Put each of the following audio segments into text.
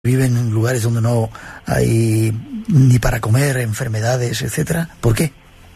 viven en lugares donde no hay ni para comer, enfermedades, etcétera. ¿Por qué?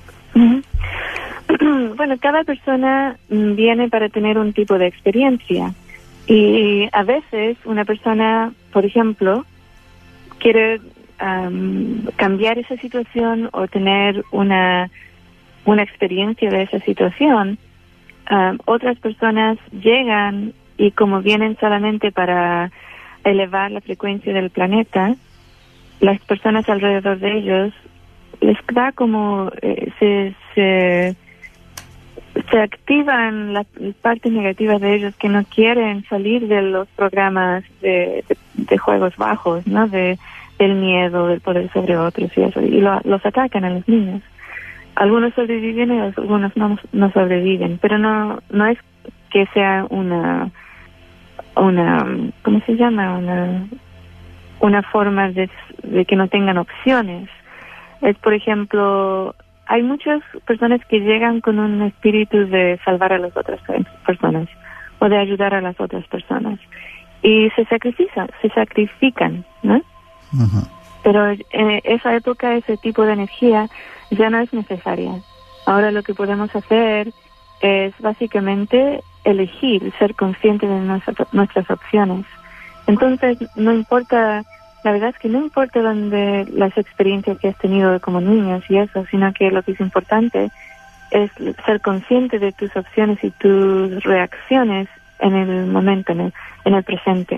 Bueno, cada persona viene para tener un tipo de experiencia y a veces una persona, por ejemplo, quiere cambiar esa situación o tener una experiencia de esa situación. Otras personas llegan y como vienen solamente para elevar la frecuencia del planeta, las personas alrededor de ellos les da como se activan las partes negativas de ellos que no quieren salir de los programas de juegos bajos, ¿no? Del miedo, del poder sobre otros y eso, y los atacan a los niños. Algunos sobreviven y algunos no sobreviven, pero no es que sea una ¿cómo se llama? Una forma de que no tengan opciones. Es, por ejemplo, hay muchas personas que llegan con un espíritu de salvar a las otras personas o de ayudar a las otras personas y se sacrifican, ¿no? Uh-huh. Pero en esa época ese tipo de energía ya no es necesaria. Ahora lo que podemos hacer es básicamente elegir, ser consciente de nuestras opciones. Entonces, no importa, la verdad es que no importa las experiencias que has tenido como niños y eso, sino que lo que es importante es ser consciente de tus opciones y tus reacciones en el momento, en el presente.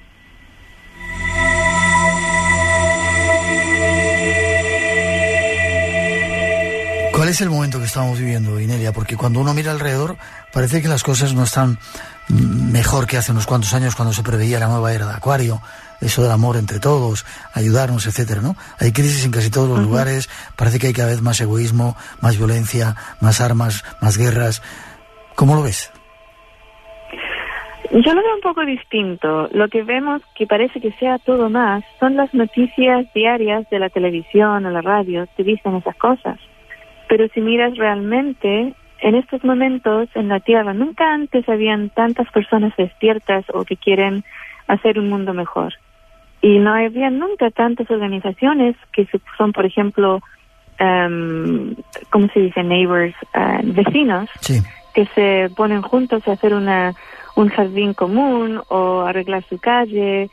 ¿Cuál es el momento que estamos viviendo, Inelia? Porque cuando uno mira alrededor, parece que las cosas no están mejor que hace unos cuantos años cuando se preveía la nueva era de Acuario, eso del amor entre todos, ayudarnos, etcétera, ¿no? Hay crisis en casi todos los lugares, parece que hay cada vez más egoísmo, más violencia, más armas, más guerras. ¿Cómo lo ves? Yo lo veo un poco distinto. Lo que vemos que parece que sea todo más son las noticias diarias de la televisión o la radio, te dicen esas cosas. Pero si miras realmente, en estos momentos en la Tierra, nunca antes habían tantas personas despiertas o que quieren hacer un mundo mejor. Y no había nunca tantas organizaciones que son, por ejemplo, ¿cómo se dice? Neighbors, vecinos, sí, que se ponen juntos a hacer un jardín común o arreglar su calle,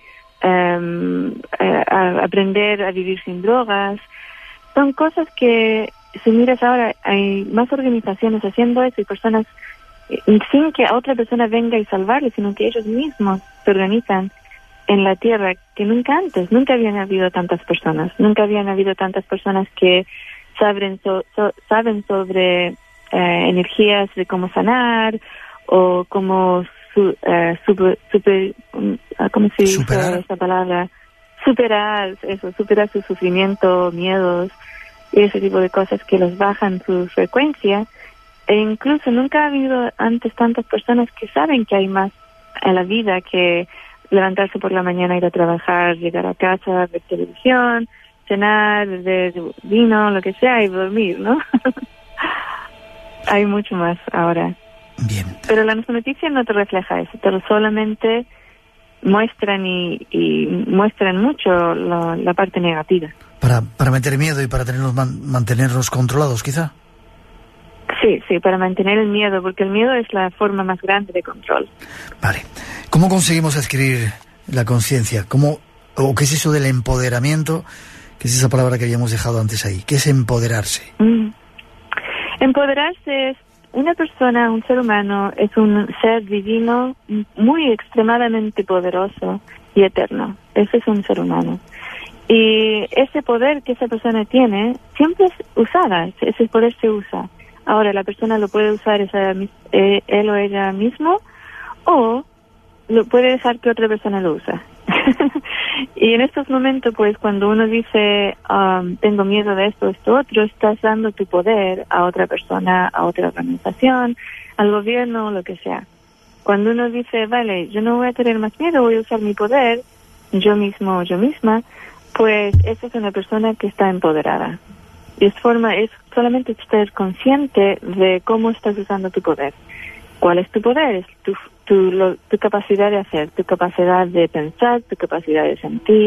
a aprender a vivir sin drogas. Son cosas que, si miras ahora, hay más organizaciones haciendo eso y personas sin que otra persona venga y salvarles, sino que ellos mismos se organizan en la Tierra, que nunca habían habido tantas personas, que saben sobre energías de cómo sanar o cómo ¿cómo se dice esta palabra? Superar su sufrimiento, miedos y ese tipo de cosas que los bajan su frecuencia. E incluso nunca ha habido antes tantas personas que saben que hay más en la vida que levantarse por la mañana, ir a trabajar, llegar a casa, ver televisión, cenar, beber vino, lo que sea, y dormir, ¿no? Hay mucho más ahora. Bien. Pero la noticia no te refleja eso, pero solamente muestran y muestran mucho la parte negativa. Para meter miedo y para mantenerlos controlados, quizá. Sí, para mantener el miedo, porque el miedo es la forma más grande de control. Vale. ¿Cómo conseguimos adquirir la conciencia? ¿O qué es eso del empoderamiento? ¿Qué es esa palabra que habíamos dejado antes ahí? ¿Qué es empoderarse? Empoderarse es una persona, un ser humano, es un ser divino muy extremadamente poderoso y eterno. Ese es un ser humano. Y ese poder que esa persona tiene siempre es usada, ese poder se usa. Ahora, la persona lo puede usar él o ella mismo, o lo puede dejar que otra persona lo usa. Y en estos momentos, pues, cuando uno dice, tengo miedo de esto, otro, estás dando tu poder a otra persona, a otra organización, al gobierno, lo que sea. Cuando uno dice, vale, yo no voy a tener más miedo, voy a usar mi poder, yo mismo o yo misma, pues esa es una persona que está empoderada. Es solamente ser consciente de cómo estás usando tu poder. ¿Cuál es tu poder? Es tu capacidad de hacer, tu capacidad de pensar, tu capacidad de sentir.